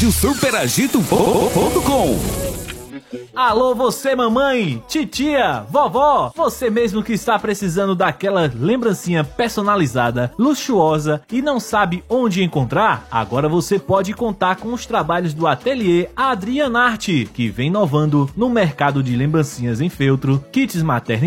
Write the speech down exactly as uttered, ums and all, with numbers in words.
rádio superagito ponto com. Alô, você mamãe, titia, vovó, você mesmo que está precisando daquela lembrancinha personalizada, luxuosa e não sabe onde encontrar? Agora você pode contar com os trabalhos do Ateliê Adrianarte, que vem inovando no mercado de lembrancinhas em feltro, kits maternos